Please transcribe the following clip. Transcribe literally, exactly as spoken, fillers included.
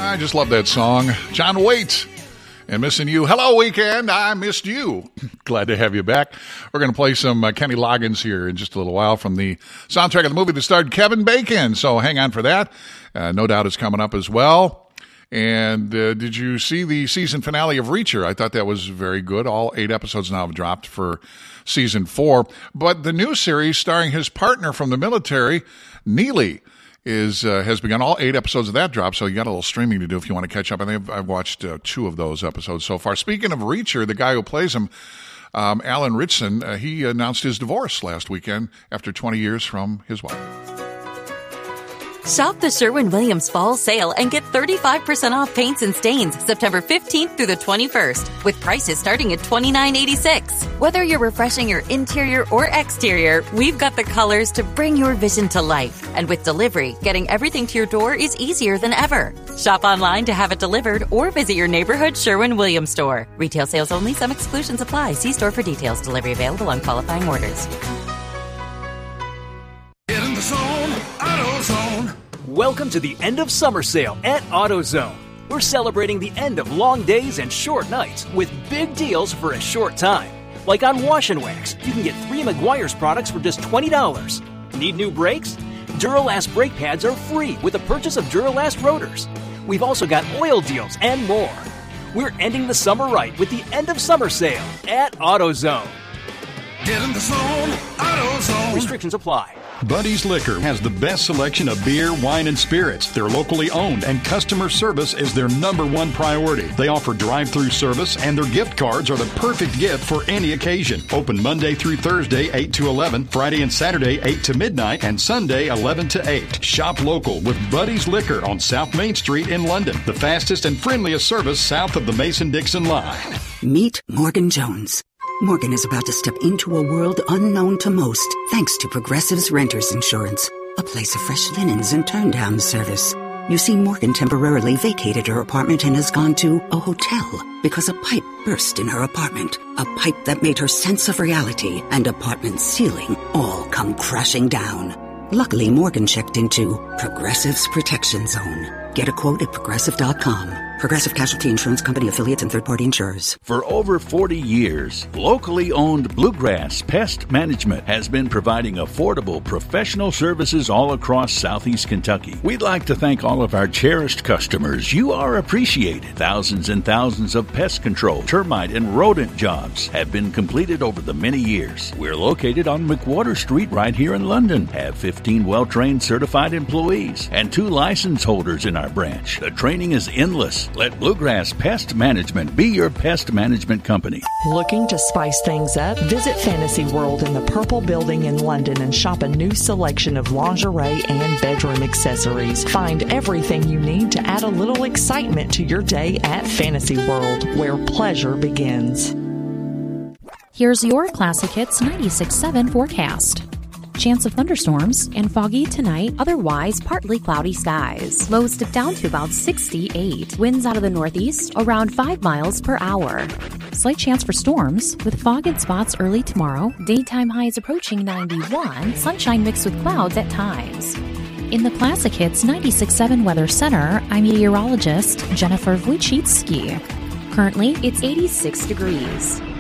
I just love that song. John Waite and Missing You. Hello, weekend. I missed you. Glad to have you back. We're going to play some uh, Kenny Loggins here in just a little while from the soundtrack of the movie that starred Kevin Bacon. So hang on for that. Uh, no doubt it's coming up as well. And uh, did you see the season finale of Reacher? I thought that was very good. All eight episodes now have dropped for season four. But the new series starring his partner from the military, Neely, is uh, has begun. All eight episodes of that drop, so you got a little streaming to do if you want to catch up. I think I've, I've watched uh, two of those episodes so far. Speaking of Reacher, the guy who plays him, um, Alan Ritchson, uh, he announced his divorce last weekend after twenty years from his wife. Shop the Sherwin-Williams Fall Sale and get thirty-five percent off paints and stains September fifteenth through the twenty-first, with prices starting at twenty-nine eighty-six. Whether you're refreshing your interior or exterior, we've got the colors to bring your vision to life. And with delivery, getting everything to your door is easier than ever. Shop online to have it delivered or visit your neighborhood Sherwin-Williams store. Retail sales only. Some exclusions apply. See store for details. Delivery available on qualifying orders. Get in the zone, AutoZone. Welcome to the end of summer sale at AutoZone. We're celebrating the end of long days and short nights with big deals for a short time. Like on Wash and Wax, you can get three Meguiar's products for just twenty dollars. Need new brakes? Duralast brake pads are free with the purchase of Duralast rotors. We've also got oil deals and more. We're ending the summer right with the end of summer sale at AutoZone. Get in the zone, AutoZone. Restrictions apply. Buddy's Liquor has the best selection of beer, wine, and spirits. They're locally owned, and customer service is their number one priority. They offer drive-through service, and their gift cards are the perfect gift for any occasion. Open Monday through Thursday, eight to eleven, Friday and Saturday, eight to midnight, and Sunday, eleven to eight. Shop local with Buddy's Liquor on South Main Street in London, the fastest and friendliest service south of the Mason-Dixon line. Meet Morgan Jones. Morgan is about to step into a world unknown to most, thanks to Progressive's Renters Insurance, a place of fresh linens and turn-down service. You see, Morgan temporarily vacated her apartment and has gone to a hotel because a pipe burst in her apartment, a pipe that made her sense of reality and apartment ceiling all come crashing down. Luckily, Morgan checked into Progressive's Protection Zone. Get a quote at Progressive dot com. Progressive Casualty Insurance Company, affiliates, and third-party insurers. For over forty years, locally owned Bluegrass Pest Management has been providing affordable professional services all across southeast Kentucky. We'd like to thank all of our cherished customers. You are appreciated. Thousands and thousands of pest control, termite, and rodent jobs have been completed over the many years. We're located on McWhorter Street right here in London. Have fifteen well-trained certified employees and two license holders in our branch. The training is endless. Let Bluegrass Pest Management be your pest management company. Looking to spice things up? Visit Fantasy World in the Purple Building in London and shop a new selection of lingerie and bedroom accessories. Find everything you need to add a little excitement to your day at Fantasy World, where pleasure begins. Here's your Classic Hits ninety-six point seven forecast. Chance of thunderstorms and foggy tonight, otherwise partly cloudy skies. Lows dip down to about sixty-eight. Winds out of the northeast around five miles per hour. Slight chance for storms with fog in spots early tomorrow. Daytime highs approaching ninety-one. Sunshine mixed with clouds at times. In the Classic Hits ninety-six point seven Weather Center, I'm meteorologist Jennifer Wojcicki. Currently, it's eighty-six degrees.